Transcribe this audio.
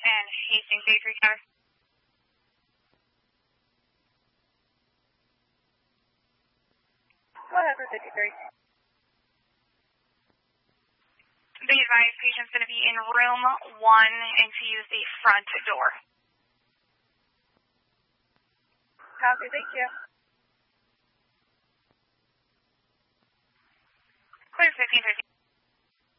and Hastings 837. What happened, 53? The advised patient's going to be in room 1 and to use the front door. Copy, thank you. Clear 1513.